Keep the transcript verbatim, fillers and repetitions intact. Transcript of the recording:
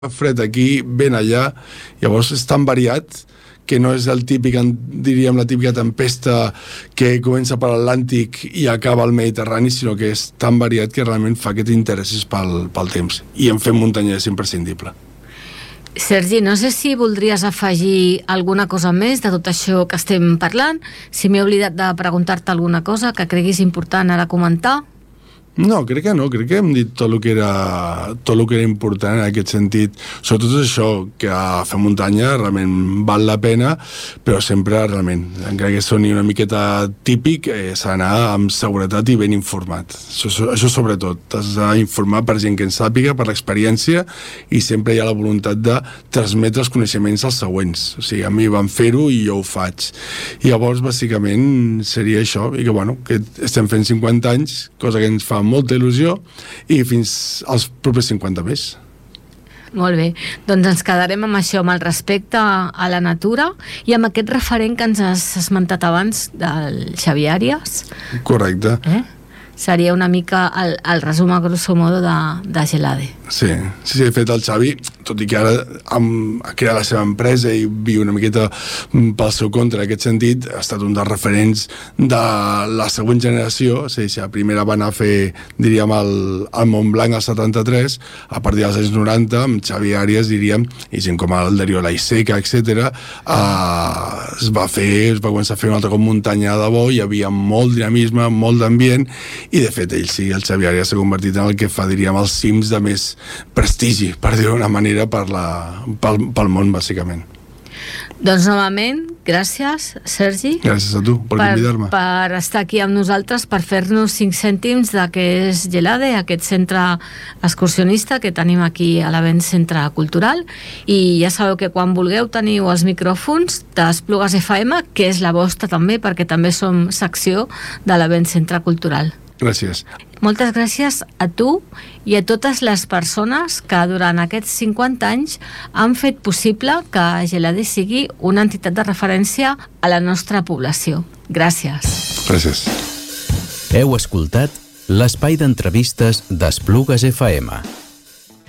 fred aquí, ben allà, llavors és tan variat que no és el típic, diríem, la típica tempesta que comença per l'Atlàntic i acaba al Mediterrani, sinó que és tan variat que realment fa que t'interessis pel, pel temps. I en fer muntanya és imprescindible. Sergi, no sé si voldries afegir alguna cosa més de tot això que estem parlant, si m'he oblidat de preguntar-te alguna cosa que creguis important ara comentar. No, crec que no, crec que hem dit tot el que era, tot el que era important en aquest sentit. Sobretot això, que fer muntanya realment val la pena, però sempre realment, encara que soni una miqueta típic, eh, s'ha d'anar amb seguretat i ben informat. Això, això sobretot, t'has d'informar per gent que en sàpiga, per l'experiència, i sempre hi ha la voluntat de transmetre els coneixements als següents. O sigui, a mi van fer-ho i jo ho faig. I llavors, bàsicament, seria això, i que, bueno, que estem fent cinquanta anys, cosa que ens fa molta il·lusió, i fins als propers cinquanta més. Molt bé, doncs ens quedarem amb això, amb el respecte a la natura i amb aquest referent que ens has esmentat abans del Xavier Àrias. Correcte. Eh? Seria una mica el, el resum a grosso modo de, de Gelade. Sí, sí, sí, de fet el Xavi, tot i que ara ha creat la seva empresa i viu una miqueta pel seu compte en aquest sentit, ha estat un dels referents de la següent generació. O sigui, si la primera va anar a fer, diríem, el, el Montblanc al setanta-tres, a partir dels anys noranta, amb Xavi Àrias, diríem, i gent com el Darío Laiseca, etcètera, eh, es va fer, es va començar a fer un altre cop muntanya de bo, hi havia molt dinamisme, molt d'ambient, i de fet ell sí, el Xavi Àrias s'ha convertit en el que fa, diríem, els cims de més prestigi, per dir-ho d'una manera, per la, pel, pel món, bàsicament. Doncs novament, gràcies, Sergi. Gràcies a tu per, per convidar-me. Per estar aquí amb nosaltres, per fer-nos cinc cèntims de què és Gelade, aquest centre excursionista que tenim aquí a l'Avent Centre Cultural. I ja sabeu que quan vulgueu teniu els micròfons d'Esplugues F M, que és la vostra també, perquè també som secció de l'Avent Centre Cultural. Gràcies. Moltes gràcies a tu i a totes les persones que durant aquests cinquanta anys han fet possible que Gelade sigui una entitat de referència a la nostra població. Gràcies. Gràcies. Heu escoltat l'espai d'entrevistes d'Esplugues F M.